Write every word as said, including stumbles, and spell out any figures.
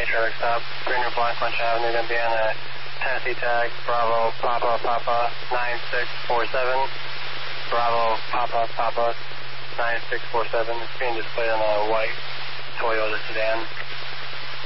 traffic stop, Greener Black Bunch Avenue, going to be on a Tennessee tag, Bravo Papa Papa nine six four seven, Bravo Papa Papa nine six four seven. It's being displayed on a white Toyota sedan.